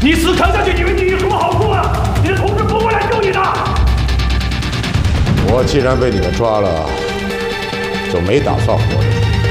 你死扛下去，以为你有什么好处啊？你的同志不会来救你的。 我既然被你们抓了，就没打算活着。